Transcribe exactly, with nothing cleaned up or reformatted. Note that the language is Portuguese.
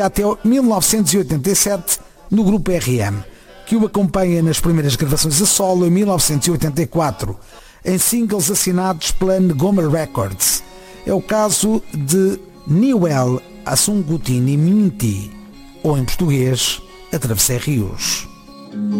até mil novecentos e oitenta e sete no grupo R E M, que o acompanha nas primeiras gravações a solo em mil novecentos e oitenta e quatro, em singles assinados pela Ngoma Records. É o caso de Niwel Asungutini Minti, ou em português, Atravessei Rios.